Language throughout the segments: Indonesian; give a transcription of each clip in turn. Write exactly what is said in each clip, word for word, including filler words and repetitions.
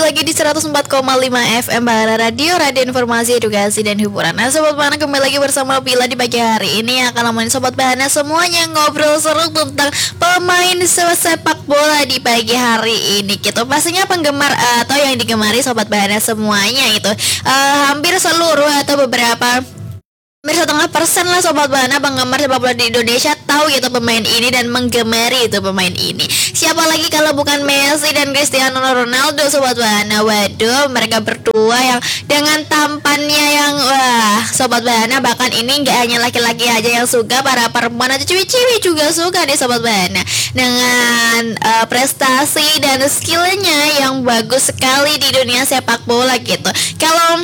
lagi di seratus empat koma lima F M Bara Radio, Radio Informasi, Edukasi, dan Hiburan. Nah Sobat Bahana, kembali lagi bersama Bila di pagi hari ini yang akan nemenin Sobat Bahana semuanya ngobrol seru tentang pemain sepak bola di pagi hari ini gitu. Pastinya penggemar atau yang digemari Sobat Bahana semuanya itu uh, hampir seluruh atau beberapa hampir setengah persen lah Sobat Bahana penggemar sepak bola di Indonesia tahu gitu pemain ini dan menggemari itu pemain ini. Siapa lagi kalau bukan Messi dan Cristiano Ronaldo Sobat Bahana. Waduh, mereka berdua yang dengan tampannya yang wah Sobat Bahana, bahkan ini nggak hanya laki-laki aja yang suka, para perempuan atau cewek-cewek juga suka deh Sobat Bahana dengan uh, prestasi dan skillnya yang bagus sekali di dunia sepak bola gitu. Kalau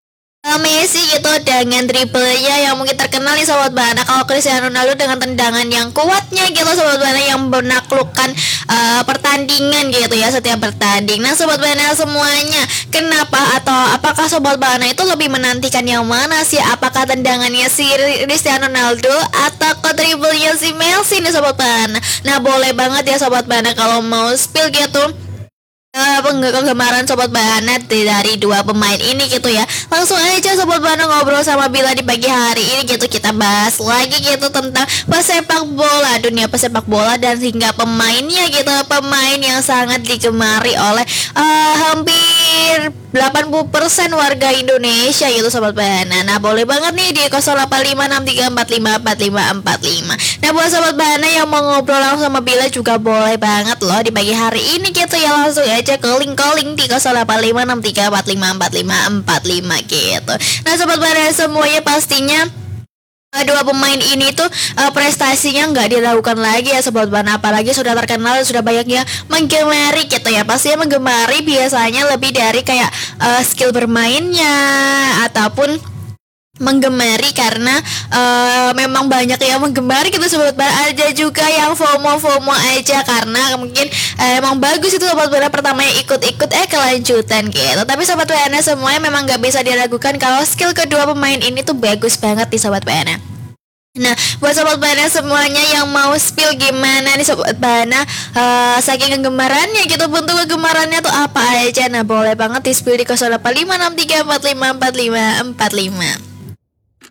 Messi gitu dengan dribblenya yang mungkin terkenal nih Sobat Bahana. Kalau Cristiano Ronaldo dengan tendangan yang kuatnya gitu Sobat Bahana, yang menaklukkan uh, pertandingan gitu ya setiap bertanding. Nah Sobat Bahana semuanya, kenapa atau apakah Sobat Bahana itu lebih menantikan yang mana sih? Apakah tendangannya si Cristiano Ronaldo atau ke dribblenya si Messi nih Sobat Bahana? Nah boleh banget ya Sobat Bahana kalau mau spill gitu Uh, penggemaran Sobat Bahana dari dua pemain ini gitu ya. Langsung aja Sobat Bahana ngobrol sama Bila di pagi hari ini gitu. Kita bahas lagi gitu tentang pesepak bola, dunia pesepak bola, dan hingga pemainnya gitu. Pemain yang sangat digemari oleh uh, hampir delapan puluh persen warga Indonesia gitu Sobat Bahana. Nah boleh banget nih di nol delapan lima enam tiga empat lima empat lima empat lima. Nah buat Sobat Bahana yang mau ngobrol langsung sama Bila juga boleh banget loh di pagi hari ini gitu ya. Langsung aja calling-calling di nol delapan lima enam tiga empat lima empat lima empat lima gitu. Nah Sobat Bahana semuanya, pastinya dua pemain ini tuh uh, prestasinya nggak diragukan lagi ya Sobat Bahana. Apalagi sudah terkenal, sudah banyak yang menggemari gitu ya. Pastinya menggemari biasanya lebih dari kayak uh, skill bermainnya ataupun menggemari karena uh, memang banyak yang menggemari gitu Sobat Bahana. Ada juga yang FOMO-FOMO aja karena mungkin uh, emang bagus itu Sobat Bahana, pertamanya ikut-ikut eh kelanjutan gitu. Tapi Sobat Bahana semuanya memang gak bisa diragukan kalau skill kedua pemain ini tuh bagus banget nih Sobat Bahana. Nah buat Sobat Bahana semuanya yang mau spill gimana nih Sobat Bahana uh, saking kegemarannya gitu, bentuk kegemarannya tuh apa aja. Nah boleh banget di spill di nol delapan lima enam tiga empat lima empat lima empat lima.